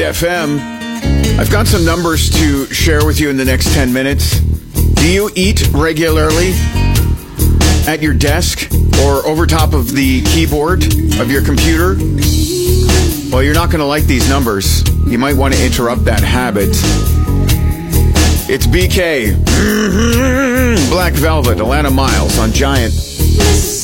FM. I've got some numbers to share with you in the next 10 minutes. Do you eat regularly at your desk or over top of the keyboard of your computer? Well, you're not going to like these numbers. You might want to interrupt that habit. It's BK. Black Velvet, Alana Miles on Giant.